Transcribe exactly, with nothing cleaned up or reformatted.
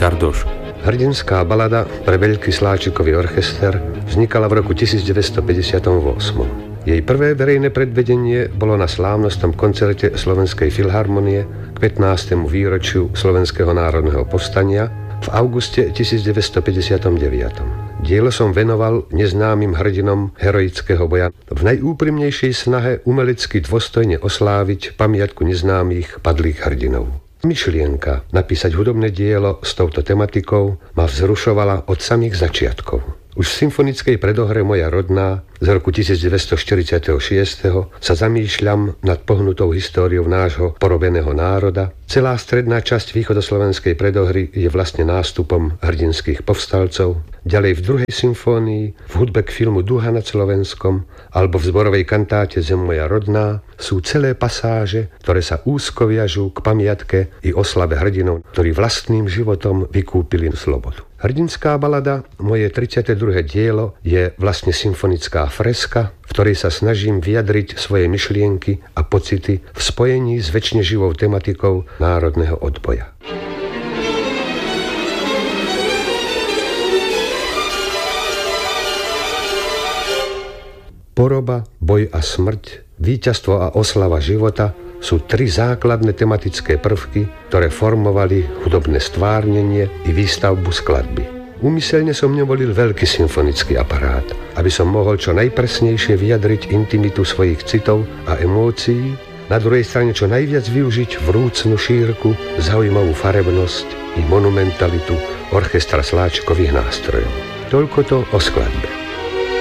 Kardoš. Hrdinská balada pre Veľký Sláčikový orchester vznikala v roku devätnásťstopäťdesiatosem. Jej prvé verejné predvedenie bolo na slávnostnom koncerte Slovenskej filharmonie k pätnástemu výročiu Slovenského národného povstania v auguste devätnásťstopäťdesiatdeväť. Dielo som venoval neznámym hrdinom heroického boja v najúprimnejšej snahe umelecky dôstojne osláviť pamiatku neznámych padlých hrdinov. Myšlienka napísať hudobné dielo s touto tematikou ma vzrušovala od samých začiatkov. Už v symfonickej predohre Moja rodná z roku devätnásťstoštyridsaťšesť sa zamýšľam nad pohnutou históriou nášho porobeného národa. Celá stredná časť východoslovenskej predohry je vlastne nástupom hrdinských povstalcov. Ďalej v druhej symfónii, v hudbe k filmu Dúha nad Slovenskom alebo v zborovej kantáte Zem moja rodná sú celé pasáže, ktoré sa úzko viažú k pamiatke i oslave hrdinov, ktorí vlastným životom vykúpili slobodu. Hrdinská balada, moje tridsiate druhé dielo, je vlastne symfonická freska, v ktorej sa snažím vyjadriť svoje myšlienky a pocity v spojení s večne živou tematikou národného odboja. Poroba, boj a smrť, víťazstvo a oslava života sú tri základné tematické prvky, ktoré formovali hudobné stvárnenie i výstavbu skladby. Úmyselne som nevolil veľký symfonický aparát, aby som mohol čo najpresnejšie vyjadriť intimitu svojich citov a emócií, na druhej strane čo najviac využiť vrúcnu šírku, zaujímavú farebnosť i monumentalitu orchestra Sláčikových nástrojov. Toľko to o skladbe.